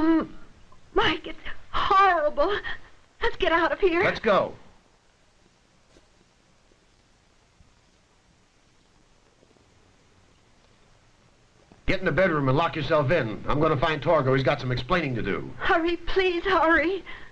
Oh, Mike, it's horrible. Let's get out of here. Let's go. Get in the bedroom and lock yourself in. I'm going to find Torgo. He's got some explaining to do. Hurry, please, hurry.